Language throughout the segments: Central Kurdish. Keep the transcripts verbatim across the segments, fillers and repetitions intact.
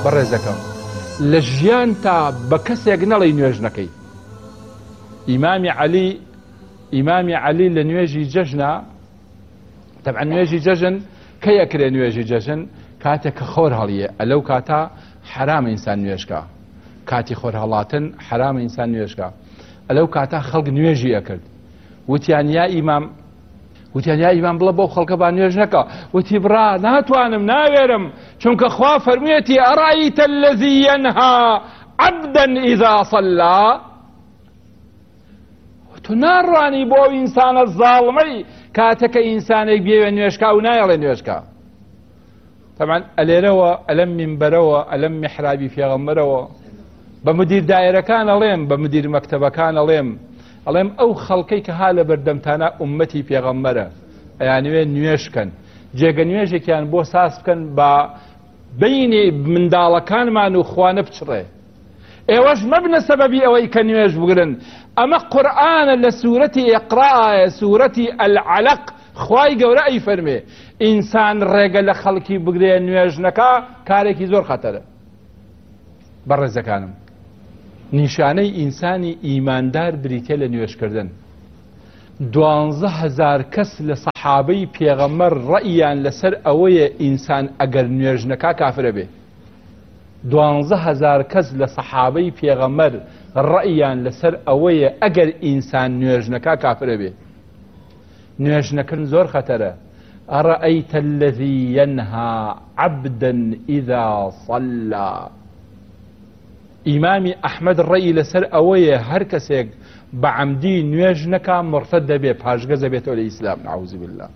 بەڕێزەکەم لە ژیان تا بە کەسێک نەڵی نوێژ نەکەی. ئیمامی عەلی ئیمامی عەلی لە نوێژی جەژنە، تەبعا نوێژی جەژن کە یەکرێ نوێژی جەژن کاتێک کە خۆر هەڵیە، ئەلەو کاتە حرامە ئینسان نوێژکە، کاتی خۆر هەڵاتن حرامە ئینسان نوێژکە، ئەلەو کاتە خەڵک نوێژی ئەکرد. وتیان یا ئیمام وتیان یا ئیمام بڵە بۆ خەڵکە با نوێژ نەکە. وتی بڕا ناتوانم ناوێرم، چونکە خوا فەرموویەتی ئەڕایتە الەذی یەنها عەبدًا ئیذا صەلا. تو ناڕوانی بۆ ئینسانە زاڵمەی کاتەکە ئینسانێک بێوێ نوێژکە و نایەڵێ نوێژکە. طبعا ئەلێرەوە ئەلەم منبەرەوە ئەلەم میحرابی پێغەمبەرەوە بە مدیر دایرەکان ئەڵێم، بە مدیر مەکتەبەکان ئەڵێم ئەڵێم ئەو خەڵکەی کە ها لە بەردەمتانە ئوممەتی پێغەمبەرە ئەیانوێ نوێژکەن، جێگە نوێژێکیان بۆ ساس بکەن بە بینی منداڵەکانمان و خوانە بچڕێ. ئێوەش مەبنە سەبەبی ئەوەی کە نوێژ بگرن. ئەمە قورئانە لە سوورەتی ئیقرائە، سوورەتی ئەلعەلەق، خوای گەورە ئەی فەرمێ ئینسان ڕێگە لە خەڵکی بگرێ نوێژ نەکا کارێکی زۆر خەتەرە. بەڕێزەکانم نیشانەی ئینسانی ئیماندار بریتێ لە نوێژکردن. دوانزە هەزار کەس لە سەحابەی پێغەمبەر ڕەئیان لەسەر ئەوەیە ئینسان ئەگەر نوێژ نەکا کافرە بێ. دوانزە هەزار کەس لە سەحابەی پێغەمبەر ڕەئیان لەسەر ئەوەیە ئەگەر ئینسان نوێژ نەکا کافرە بێ. نوێژ نەکردن زۆر خەتەرە. ئەڕەئەیتە الەذی یەنها عەبدًا ئیذا صەلا. ئیمامی ئەحمەد ڕەئی لەسەر ئەوەیە هەر کەسێک بە عەمدی نوێژ نەکا مرتەد دەبێ، پاشگەزە بێتەوە لە ئیسلام. نەعوذ بالله.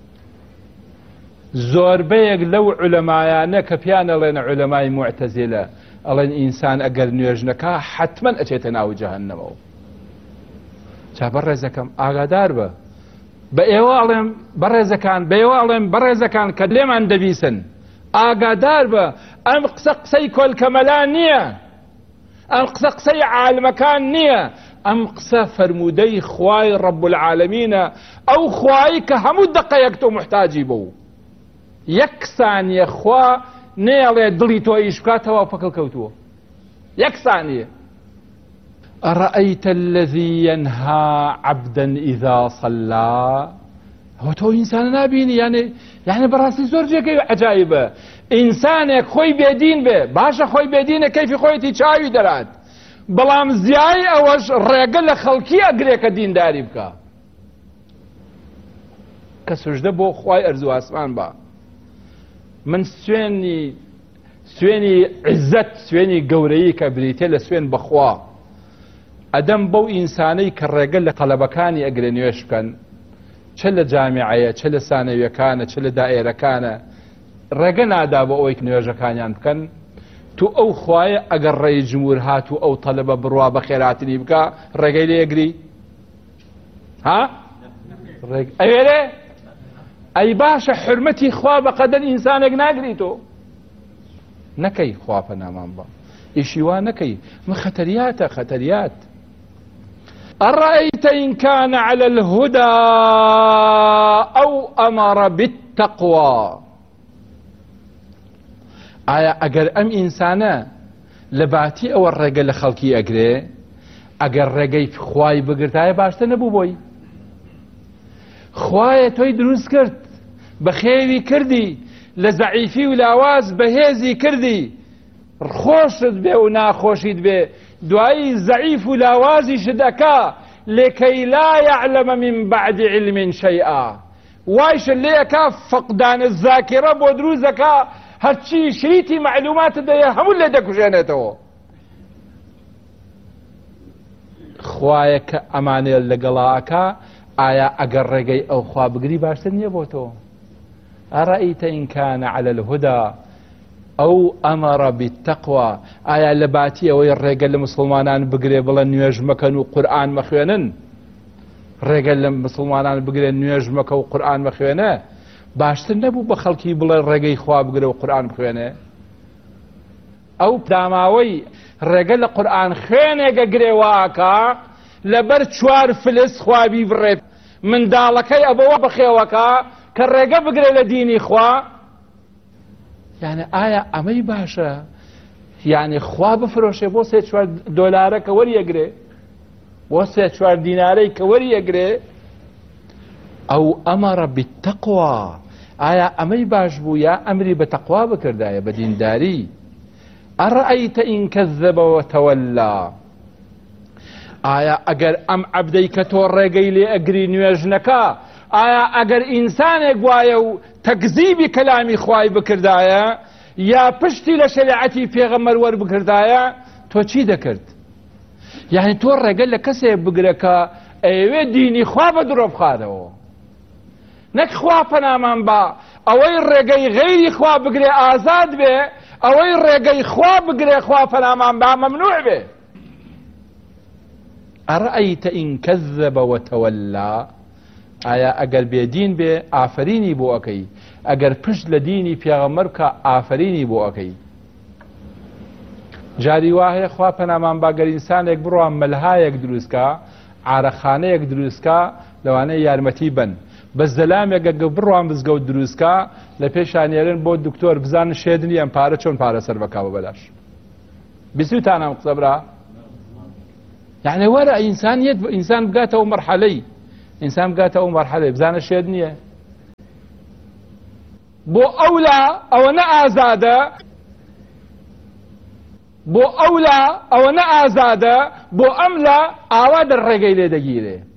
زۆربەیەک لەو عولەمایانە کە پیان ئەڵێن عولەمای موعتەزیلە ئەڵێن ئینسان ئەگەر نوێژ نەکا حتمەن ئەچێتە ناو جەهەنەمەوە. چا بەڕێزەکەم ئاگادار بە بە ئێوە ئەڵێم بەڕێزەکان بە ئێوە ئەڵێم بەڕێزەکان کە لێمان دەبیسن ئاگادار بە ئەم قسە قسەی کۆلکەمەلان نییە، ئەم قسە قسەی عالمەکان نییە، ئەم قسە فەرموودەی خوای ڕەب العالەمینە، ئەو خوایی کە هەموو دقەیەک تۆ محتاجی بوو. یەک سانیە خوا نێڵێ دڵی تۆ ئیش بکاتەوە پەکەڵ کەوتووە. یەک سانیە. ئەڕەئەیتە الەذی یەنها عەبدًا ئیذا صەلا. هۆ تۆ ئینسانە نابینی؟ یانێ یانێ بەڕاستی زۆر جێگەی عەجایبە. ئینسانێک خۆی بێدین بێ، باشە خۆی بێدینە کەیفی خۆیەتی چاوی دەرات، بەڵام زیای ئەوەش ڕێگە لە خەڵکی ئەگرێ کە دینداری بکە. کە سوژدە بۆ خوای ئەرزوو ئاسمان بە. من سوێنی سوێنی عزت، سوێنی گەورەیی کە بریتێ لە سوێن بەخوا ئەدەم بەو ئینسانەی کە ڕێگە لە قەلەبەکانی ئەگرێ نوێش بکەن، چ لە جامیعەیە، چ لە سانەویەکانە، چ لە دائێرەکانە، ڕێگە نادا بە ئەوەی نوێژەکانیان بکەن. تو ئەو خوایە ئەگەر ڕێی جمهور هات و ئەو تەلەبە بڕوا بە خێراتنی بکە ڕێگەی لێ ئەگری؟ ها؟ ئەوێرێ؟ ئەی باشە حرمەتی خوا بە قەدەر ئینسانێک ناگری تۆ؟ نەکەی، خوا پەنامان بە. ئیشی وا نەکەی، من خەتەریاتە خەتەریات. أرأيت إن كان على الهدى أو أمر بالتقوى. آیا ئەگەر ئەم ئینسانە لە باتی ئەوە ڕێگە لە خەڵکی ئەگرێ، ئەگەر ڕێگەی خوای بگرتایە باشتر نەبوو بۆی؟ خوایە تۆی دروست کرد، بە خێوی کردی، لە زەعیفی و لاواز بەهێزی کردی، خۆشت بێ و ناخۆشیت بێ، دوایی زەعیف و لاوازیش دەکا لێکەی لا یعلەمە من بعد علم شەیئا. وایش لێکا فەقدان الذاکرە بۆ دروست دەکا، هەرچی شریتی معلوماتت دەیە هەموو لێ دەکوژێنێتەوە. خوایە کە ئەمانێ لەگەڵاکە ئایا ئەگەر ڕێگەی ئەو خوا بگری باشتر نییە بۆ تۆ؟ ئەڕەئیتە ئین کانە عەلە الهودا ئەو ئەمەڕە بالتەقوا. ئایا لە باتی ئەوەی ڕێگە لە مسلمانان بگرێ بڵێ نوێژ مەکەن و قورئان مەخوێنن، ڕێگە لە مسلمانان بگرێ نوێژ مەکە و قورئان مەخوێنە، باشتر نەبوو بە خەڵکی بڵێ ڕێگەی خوا بگرێ و قورئان بخوێنێ؟ ئەو داماوەی ڕێگە لە قورئان خوێنێگە گرێواکە لەبەر چوار فلس خوابی بڕێت منداڵەکەی ئەبەوە بەخێوەکە کە ڕێگە بگرێ لە دینی خوا. یعنی ئایا ئەمەی باشە؟ یعنی خوا بفرۆشێ بۆ سێ چوار دۆلارە کە وەریەگرێ بۆ سێ چوار دینارەی کە وەریەگرێ ئەو ئەمەڕە بالتەقوا ئایا ئەمەی باش بوو یا ئەمری بە تەقوا بکردایە بە دینداری ئەڕەئەیتە ئین کەذەبە وەتەوەلا ئایا ئەگەر ئەم عەبدەی کە تۆ ڕێگەی لێ ئەگری نوێژنەکە ئایا ئەگەر ئینسانێک وایە و تەکزیبی کەلامی خوای بکردایە یا پشتی لە شەریعەتی پێغەمبەر وەربگردایە تۆ چی دەکرد؟ یعنی تۆ ڕێگە لە کەسێک بگرە کە ئەوێ دینی خوا بە درۆ بخاتەوە نەک خوا پەنامان بە ئەوەی ڕێگەی غەیری خوا بگرێ ئازاد بێ ئەوەی ڕێگەی خوا بگرێ خوا پەنامان بە مەمنوع بێ ئەڕەئەیتە ئین کەذەبە وەتەوەلا ئایا ئەگەر بێدین بێ ئافرینی بۆ ئەەکەی ئەگەر پشت لە دینی پێغەمبەر بکە ئافرینی بۆ ئەەکەی جاری وایە خوا پەنامان باگەر ئینسانێک بڕوان مەلهایەک دروستکە عارەخانەیەک دروستکە لەوانەیە یارمەتی بن بە زەلامێکە بڕوان بزگەوت دروستکە لە پێشانێرن بۆ دکتۆر بزانن شێدنی ئەم پارە چۆن پارە سەر بەکا بە بەلاش بیستوتان ئەم قسە برا یعنی وەرە ئینسانیەت ئینسان بگاتەوە مەرحەلەی ئینسان بگاتەوە مەرحەلەی بزانە شێد نییە بۆ ئەولا ئەوە نە ئازادە بۆ ئەولا ئەوە نە ئازادە بۆ ئەملا ئاوا دەڕێگەی لێ دەگیرێ